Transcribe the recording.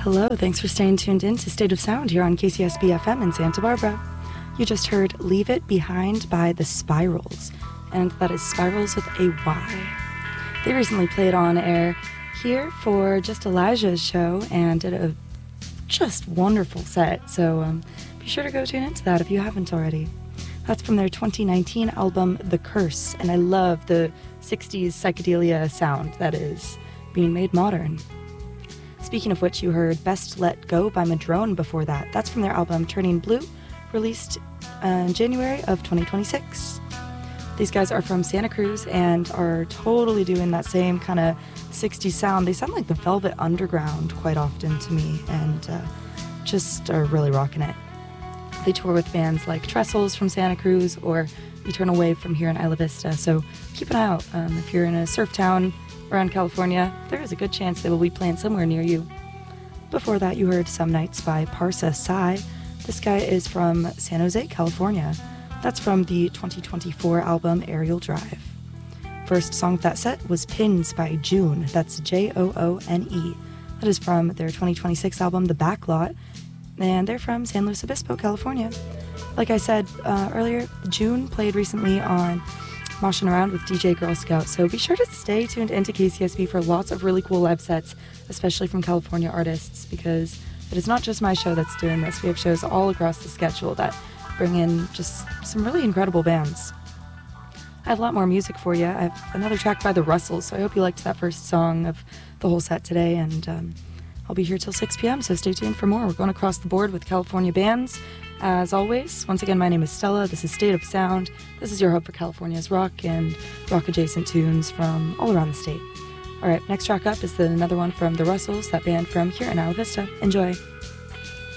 Hello, thanks for staying tuned in to State of Sound here on KCSB FM in Santa Barbara. You just heard Leave It Behind by The Spirals, and that is Spirals with a Y. They recently played on air here for Just Elijah's show and did a just wonderful set, so be sure to go tune into that if you haven't already. That's from their 2019 album, The Curse, and I love the 60s psychedelia sound that is being made modern. Speaking of which, you heard Best Let Go by Madrone before that. That's from their album Turning Blue, released in January of 2026. These guys are from Santa Cruz and are totally doing that same kind of 60s sound. They sound like the Velvet Underground quite often to me, and just are really rocking it. They tour with bands like Trestles from Santa Cruz or Eternal Wave from here in Isla Vista, so keep an eye out. If you're in a surf town around California, there is a good chance they will be playing somewhere near you. Before that, you heard Some Nights by Parsa Sai. This guy is from San Jose, California. That's from the 2024 album Aerial Drive. First song of that set was Pins by Joone. That's Joone. That is from their 2026 album The Backlot, and they're from San Luis Obispo, California. Like I said earlier, Joone played recently on Moshing Around with DJ Girl Scout, so be sure to stay tuned into KCSB for lots of really cool live sets, especially from California artists, because it is not just my show that's doing this. We have shows all across the schedule that bring in just some really incredible bands. I have a lot more music for you. I have another track by The Russells, so I hope you liked that first song of the whole set today, and I'll be here till 6 p.m., so stay tuned for more. We're going across the board with California bands. As always, once again, my name is Stella. This is State of Sound. This is your hub for California's rock and rock-adjacent tunes from all around the state. All right, next track up is another one from The Russells, that band from here in Isla Vista. Enjoy.